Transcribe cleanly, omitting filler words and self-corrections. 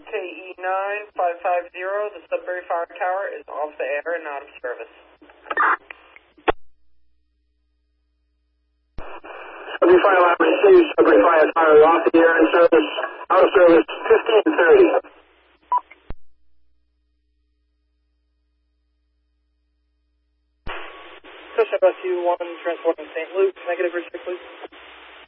KE9550, the Sudbury Fire Tower is off the air and out of service. Sudbury Fire Lab received. Sudbury Fire Tower is off the air and service. Out of service 1530. Cushion Rescue 1, transporting St. Luke, negative, recheck please.